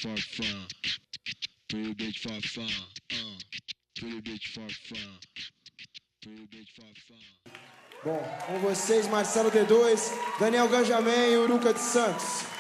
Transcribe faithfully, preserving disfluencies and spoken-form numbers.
for fun. Pretty bitch for fun. Uh. Pretty bitch for fun. Pretty bitch for fun. Bom, com vocês, Marcelo D dois, Daniel Ganjamin e Uruca de Santos.